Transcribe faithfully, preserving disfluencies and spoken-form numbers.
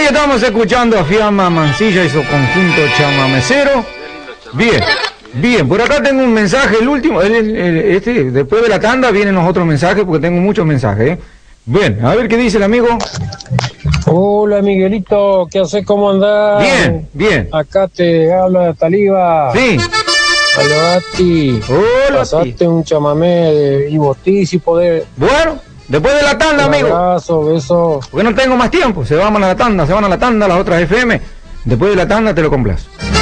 estamos escuchando a Fiamma Mansilla y su conjunto chamamecero. Bien, bien, por acá tengo un mensaje, el último, el, el, el, este, después de la tanda vienen los otros mensajes porque tengo muchos mensajes, ¿eh? Bien, a ver qué dice el amigo. Hola Miguelito, ¿qué haces? ¿Cómo andás? Bien, bien. Acá te habla Taliba. Sí. Hola a ti. Hola. Pasaste un chamamé de Ibotí si podés. Bueno, después de la tanda, Un amigo. abrazo, beso. Porque no tengo más tiempo, se van a la tanda, se van a la tanda las otras F M. Después de la tanda te lo complazo.